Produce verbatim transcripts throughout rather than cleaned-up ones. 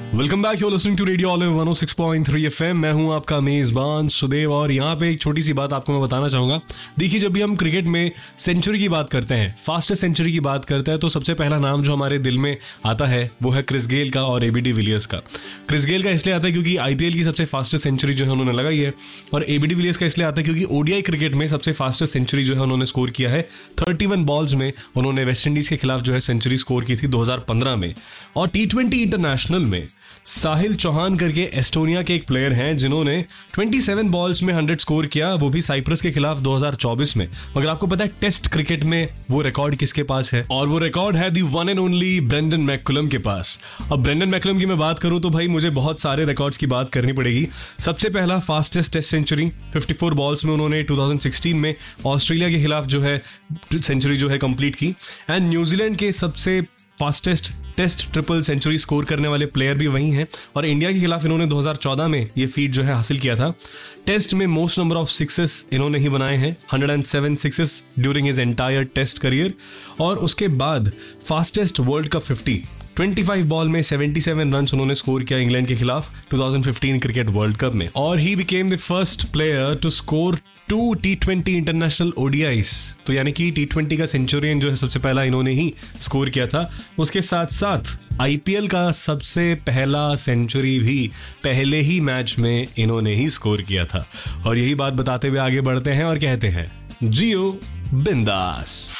Welcome back, you are listening to radio olive one O six point three FM. मैं हूं आपका मेजबान सुदेव और यहाँ पे एक छोटी सी बात आपको मैं बताना चाहूंगा। देखिए, जब भी हम क्रिकेट में सेंचुरी की बात करते हैं, फास्टेस्ट सेंचुरी की बात करते हैं, तो सबसे पहला नाम जो हमारे दिल में आता है वो है क्रिस गेल का और एबी डिविलियर्स का। क्रिस गेल का इसलिए आता है क्योंकि आईपीएल की सबसे फास्टेस्ट सेंचुरी जो है उन्होंने लगाई है, और एबी डिविलियर्स का इसलिए आता है क्योंकि ओडीआई क्रिकेट में सबसे फास्टेस्ट सेंचुरी जो है उन्होंने स्कोर किया है। थर्टी वन बॉल्स में उन्होंने वेस्ट इंडीज के खिलाफ जो है सेंचुरी स्कोर की थी दो हज़ार पंद्रह में। और टी ट्वेंटी इंटरनेशनल में साहिल चौहान करके एस्टोनिया के एक प्लेयर हैं जिन्होंने सत्ताईस बॉल्स में हंड्रेड स्कोर किया, वो भी साइप्रस के खिलाफ दो हज़ार चौबीस में। मगर आपको पता है टेस्ट क्रिकेट में वो रिकॉर्ड किसके पास है? और वो रिकॉर्ड है दी one and only Brendon McCullum के पास। अब ब्रेंडन मैकुलम की मैं बात करूं तो भाई मुझे बहुत सारे रिकॉर्ड्स की बात करनी पड़ेगी। सबसे पहला फास्टेस्ट टेस्ट सेंचुरी चौवन बॉल्स में उन्होंने दो हज़ार सोलह में ऑस्ट्रेलिया के खिलाफ जो है सेंचुरी जो है कंप्लीट की। एंड न्यूजीलैंड के सबसे fastest test triple century score करने वाले प्लेयर भी वही हैं, और इंडिया के खिलाफ इन्होंने दो हज़ार चौदह में ये फीट जो है हासिल किया था। टेस्ट में मोस्ट नंबर ऑफ सिक्सेस इन्होंने ही बनाए हैं, एक सौ सात sixes during his entire test career. और उसके बाद फास्टेस्ट वर्ल्ड कप फिफ्टी पच्चीस बॉल में सतहत्तर रन्स उन्होंने स्कोर किया इंग्लैंड के खिलाफ दो हज़ार पंद्रह क्रिकेट वर्ल्ड कप में। और he became the first player to score two T twenty international ODIs. तो यानी कि टी ट्वेंटी का सेंचुरियन जो है सबसे पहला इन्होंने ही स्कोर किया था। उसके साथ साथ आईपीएल का सबसे पहला सेंचुरी भी पहले ही मैच में इन्होंने ही स्कोर किया था। और यही बात बताते हुए आगे बढ़ते हैं और कहते हैं जियो बिंदास।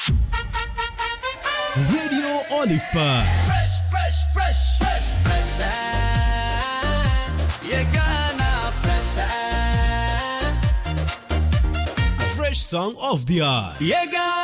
रेडियो ऑलिव पर Fresh, fresh, fresh, fresh, fresh air. ये गाना fresh air. Fresh song of the our. ये गाना